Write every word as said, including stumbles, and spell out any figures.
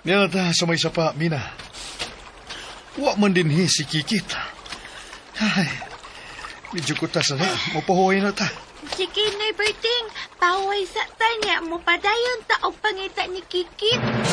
Yan na ta sa may sapa, Mina. Wa man dinhi si Kikit. Ay, medyo kutas na. Mapahuhay na ta. Sige, Nay Berting. Paway sa tanya mo padayon ta og pangita ni Kikit.